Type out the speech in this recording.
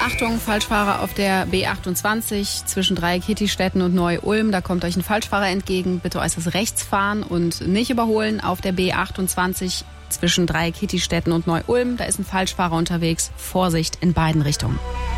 Achtung, Falschfahrer auf der B28 zwischen Dreieck-Hittistetten und Neu-Ulm. Da kommt euch ein Falschfahrer entgegen. Bitte äußerst rechts fahren und nicht überholen. Auf der B28 zwischen Dreieck-Hittistetten und Neu-Ulm. Da ist ein Falschfahrer unterwegs. Vorsicht in beiden Richtungen.